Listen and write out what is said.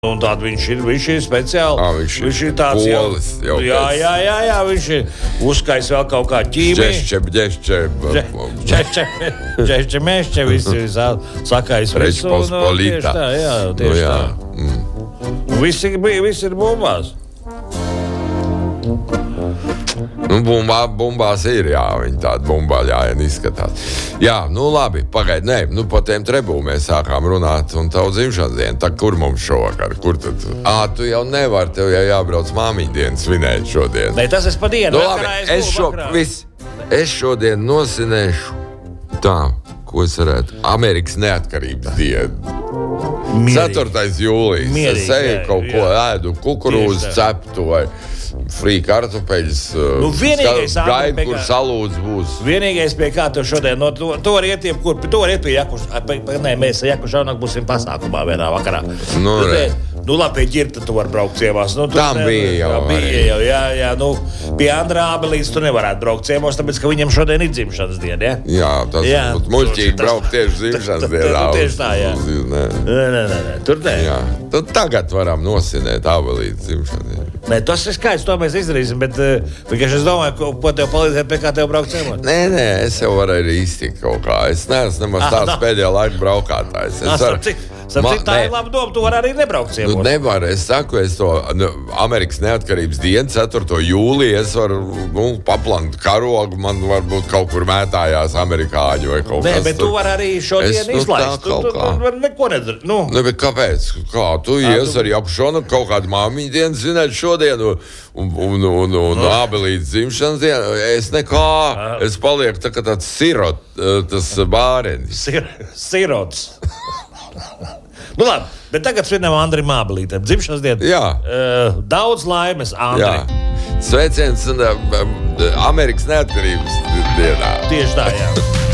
Un tāda viņš ir speciāli. Viņš ir tāds polis jau. Jā, viņš ir uzskais vēl kaut kā ķīmiju. Ģešķe, visi sakais visu. Rečpospolita. Tieši tā. Visi ir bumbās. Bumbās ir, jā, viņi tādi bumbaļājieni izskatās. Jā, labi, pagaid, par tiem trebūm mēs sākām runāt, un tavu dzimšanas dienu, kur mums šovakar, kur tad? Tu jau nevar, tev jau jābrauc māmiņu dienu svinēt šodien. Nē, tas es pa dienu. Labi, es šodien nosinēšu tā, ko es varētu, Amerikas neatkarības dienu. 4. jūlijas. Es eju kaut ko ēdu, kukurūzu ceptu vai frī kartupeļus. Gaidu, kur salūdz būs. Vienīgais, pie kā tu šodien, to var iet pie Jakuš. Nē, mēs ar Jakušu Žaunaku būsim pasākumā vienā vakarā. Labi, pie ģirta tu var braukt ciemās. Tam bija jau. Jā. Pie Andrā Abelītes tu nevarētu braukt ciemos, tāpēc, ka viņam šodien ir dzimšanas diena, ja? Jā, tas būtu muļķīgi braukt tieši dzimšanas dienā. Tieši tā, jā. Nē, tur nē. Jā, tad tagad varam nosinēt Abelītes dzimšanas dienu. Nē, tas ir skaidrs, to mēs izdarīsim, bet vienkārši es domāju, ko tev palīdzēt, pie kā tev braukt ciemos. Nē, es jau varu arī iztikt kaut kā. Es neesmu nemaz tāds pēdējā laika braukātājs. Tā ir laba doma, tu vari arī nebraukt ciemos. Nevar, es saku, es to Amerikas neatkarības dienu, 4. jūliju, es varu paplankt karogu, man varbūt kaut kur mētājās amerikāņu vai kaut kas. Nē, bet tu vari arī šodien izlaist. Tu vari neko nedarīt. Ne, bet kāpēc? Kā, tu ies ar Jakušu Žaunaku kaut kādu māmiņu dienu zināt šodien un Abelītes dzimšanas dienu? Es nekā. Es palieku tā kā tāds tas bārenis. Sirots. Labi, bet tagad svinam Andrim Abelītēm dzimšanas dienu. Jā. Daudz laimes, Andri. Jā. Sveiciens Amerikas neatkarības dienā. Tieši tā, jā.